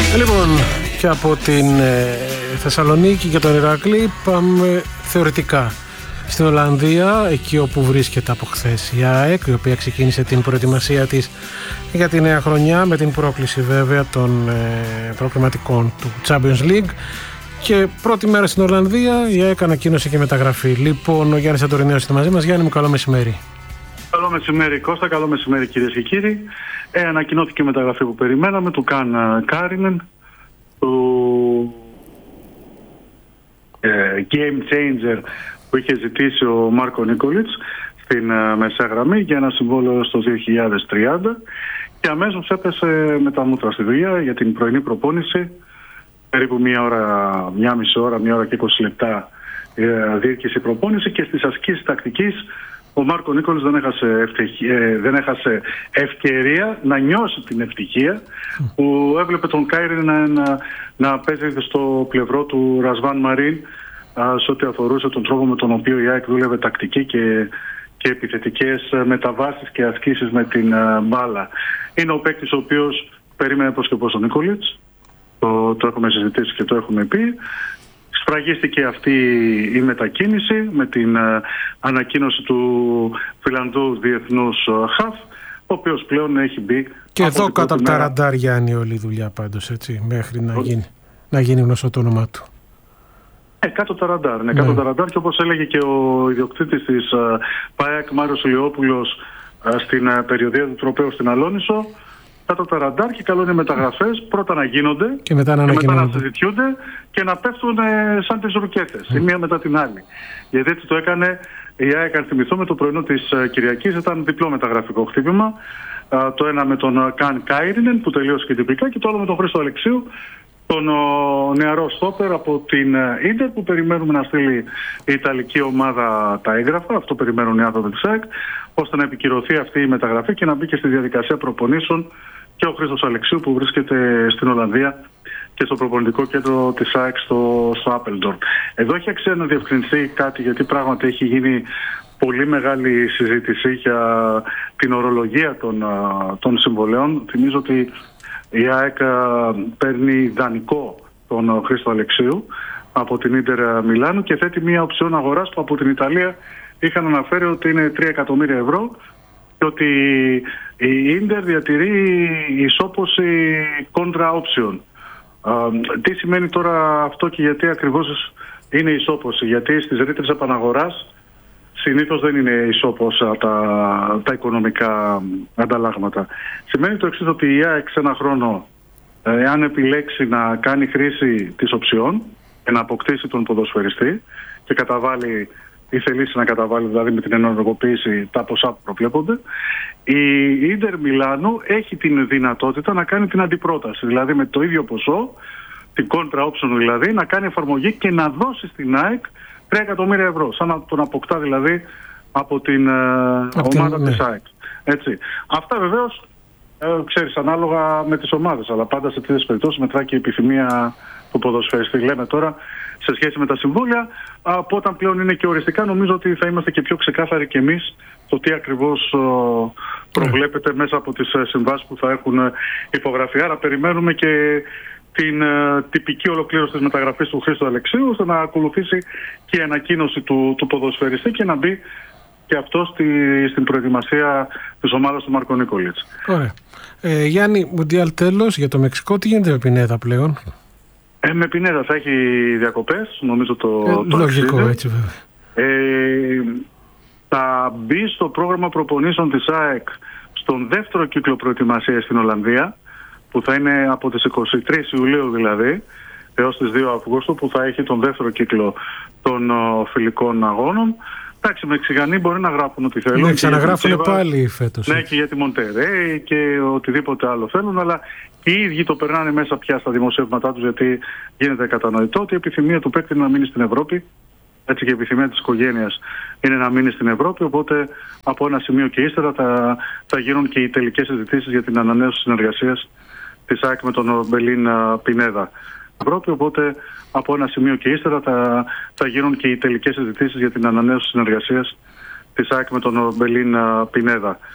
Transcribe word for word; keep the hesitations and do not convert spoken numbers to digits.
Λοιπόν, και από την ε, Θεσσαλονίκη και τον Ηράκλη πάμε θεωρητικά στην Ολλανδία, εκεί όπου βρίσκεται από χθες η ΑΕΚ, η οποία ξεκίνησε την προετοιμασία της για τη νέα χρονιά με την πρόκληση βέβαια των ε, προκριματικών του Champions League. Και πρώτη μέρα στην Ολλανδία η ΑΕΚ ανακοίνωσε και μεταγραφή. Λοιπόν, ο Γιάννης Αντορινέος είναι μαζί μας. Γιάννη μου, καλό μεσημέρι. Καλό μεσημέρι Κώστα, καλό μεσημέρι κυρίες και κύριοι. Ε, ανακοινώθηκε η μεταγραφή που περιμέναμε του Καν Κάρινεν, του ε, game changer που είχε ζητήσει ο Μάρκο Νίκολιτς στην ε, μεσαία γραμμή για ένα συμβόλαιο στο δύο χιλιάδες τριάντα, και αμέσως έπεσε με τα μούτρα στη δουλειά για την πρωινή προπόνηση. Περίπου μία ώρα, μία μισή ώρα, μία ώρα και είκοσι λεπτά ε, διήρκησε η προπόνηση, και στις ασκήσεις τακτικής ο Μάρκο Νίκολιτς δεν έχασε, ευτυχία, ε, δεν έχασε ευκαιρία να νιώσει την ευτυχία που έβλεπε τον Κάιριν να, να, να παίζει στο πλευρό του Ρασβάν Μαρίν α, σε ό,τι αφορούσε τον τρόπο με τον οποίο η ΑΕΚ δούλευε τακτική και, και επιθετικές μεταβάσεις και ασκήσεις με την α, μπάλα. Είναι ο παίκτης ο οποίος περίμενε πώς και πώς ο Νίκολιτς, το, το έχουμε συζητήσει και το έχουμε πει. Σφραγίστηκε αυτή η μετακίνηση με την uh, ανακοίνωση του Φιλανδού διεθνούς uh, Χαφ, ο οποίος πλέον έχει μπει. Και εδώ κάτω από τα ραντάρ, Γιάννη, όλη η δουλειά πάντως, έτσι, μέχρι να γίνει, να γίνει γνωστό το όνομά του. Ε, κάτω τα ραντάρ, ναι, κάτω τα ραντάρ, και όπως έλεγε και ο ιδιοκτήτης της uh, ΠΑΕΚ, Μάριος Ηλιόπουλος, uh, στην uh, περιοδία του Τροπέου στην Αλόνισο, κάτω τα ραντάρ, και καλό είναι μεταγραφές πρώτα να γίνονται και μετά να, και μετά να συζητιούνται και να πέφτουν ε, σαν τις ρουκέτες, mm. η μία μετά την άλλη. Γιατί έτσι το έκανε η ΑΕΚ, αν θυμηθούμε, το πρωινό της ε, Κυριακής ήταν διπλό μεταγραφικό χτύπημα. Ε, το ένα με τον Καν Κάιρινεν που τελείωσε και τυπικά, και το άλλο με τον Χρήστο Αλεξίου, τον ο, νεαρό στόπερ από την Ίντερ, που περιμένουμε να στείλει η Ιταλική ομάδα τα έγγραφα. Αυτό περιμένουν οι άνθρωποι της ΑΕΚ, ώστε να επικυρωθεί αυτή η μεταγραφή και να μπει και στη διαδικασία προπονήσεων και ο Χρήστος Αλεξίου, που βρίσκεται στην Ολλανδία και στο προπονητικό κέντρο της ΑΕΚ στο, στο Άπελντορν. Εδώ έχει αξία να διευκρινιστεί κάτι, γιατί πράγματι έχει γίνει πολύ μεγάλη συζήτηση για την ορολογία των, των συμβολέων. Θυμίζω ότι η ΑΕΚ παίρνει δανεικό τον Χρήστο Αλεξίου από την Ίντερ Μιλάνου και θέτει μια οψιόν αγοράς που από την Ιταλία είχαν αναφέρει ότι είναι τρία εκατομμύρια ευρώ, και ότι η Ίντερ διατηρεί ισόποση contra option. Τι σημαίνει τώρα αυτό και γιατί ακριβώς είναι ισόποση? Γιατί στις ρήτρες επαναγοράς συνήθως δεν είναι ισόποσα τα, τα οικονομικά ανταλλάγματα. Σημαίνει το εξής, ότι η ΑΕΚ σε ένα χρόνο, εάν επιλέξει να κάνει χρήση της οψιών και να αποκτήσει τον ποδοσφαιριστή και καταβάλει ή θελήσει να καταβάλει, δηλαδή με την ενεργοποίηση, τα ποσά που προβλέπονται, η Ίντερ Μιλάνου έχει την δυνατότητα να κάνει την αντιπρόταση, δηλαδή με το ίδιο ποσό, την contra option δηλαδή, να κάνει εφαρμογή και να δώσει στην ΑΕΚ τρία εκατομμύρια ευρώ, σαν να τον αποκτά δηλαδή από την από ομάδα την, της ναι. ΑΕΚ. Έτσι. Αυτά βεβαίως, ε, ξέρεις, ανάλογα με τις ομάδες, αλλά πάντα σε τέτοιες περιπτώσεις μετράει και η επιθυμία του ποδοσφαιριστή. Λέμε τώρα σε σχέση με τα συμβόλαια, από όταν πλέον είναι και οριστικά, νομίζω ότι θα είμαστε και πιο ξεκάθαροι κι εμείς το τι ακριβώς uh, προβλέπεται yeah. μέσα από τις uh, συμβάσεις που θα έχουν uh, υπογραφεί. Άρα περιμένουμε και την uh, τυπική ολοκλήρωση της μεταγραφής του Χρήστου Αλεξίου, ώστε να ακολουθήσει και η ανακοίνωση του, του ποδοσφαιριστή και να μπει και αυτό στη, στην προετοιμασία της ομάδας του Μάρκο Νίκολιτς. Ωραία. Ε, Γιάννη, Μουντιάλ τέλος για το Μεξικό. Τι γίνεται με Πινέδα πλέον? Ε, με Πινέδα θα έχει διακοπές, νομίζω το, ε, το λογικό αξίδι. Έτσι βέβαια. Ε, θα μπει στο πρόγραμμα προπονήσεων της ΑΕΚ στον δεύτερο κύκλο προετοιμασίας στην Ολλανδία, που θα είναι από τις εικοστή τρίτη Ιουλίου δηλαδή έως τις δύο Αυγούστου, που θα έχει τον δεύτερο κύκλο των uh, φιλικών αγώνων. Εντάξει, οι Μεξικανοί μπορεί να γράφουν ό,τι θέλουν. Ναι, ξαναγράφουν πάλι φέτος. Ναι, και για τη Μοντερέι και οτιδήποτε άλλο θέλουν, αλλά οι ίδιοι το περνάνε μέσα πια στα δημοσιεύματά τους, γιατί γίνεται κατανοητό ότι η επιθυμία του παίκτη είναι να μείνει στην Ευρώπη. Έτσι και η επιθυμία της οικογένειας είναι να μείνει στην Ευρώπη, οπότε από ένα σημείο και ύστερα θα, θα γίνουν και οι τελικές συζητήσεις για την ανανέωση συνεργασίας της ΑΕΚ με τον Μπελίν Πινέδα. Ευρώπη, οπότε από ένα σημείο και ύστερα θα, θα γίνουν και οι τελικές συζητήσεις για την ανανέωση συνεργασίας της ΑΕΚ με τον Μπελίν Πινέδα.